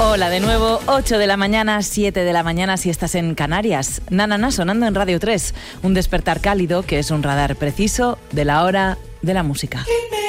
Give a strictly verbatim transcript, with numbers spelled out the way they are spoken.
Hola de nuevo, ocho de la mañana, siete de la mañana si estás en Canarias. Nanana sonando en Radio tres, un despertar cálido que es un radar preciso de la hora de la música.